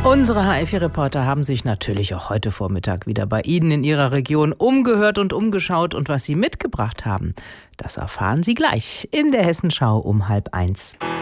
Unsere HR4-Reporter haben sich natürlich auch heute Vormittag wieder bei Ihnen in Ihrer Region umgehört und umgeschaut. Und was Sie mitgebracht haben, das erfahren Sie gleich in der Hessenschau um 12:30.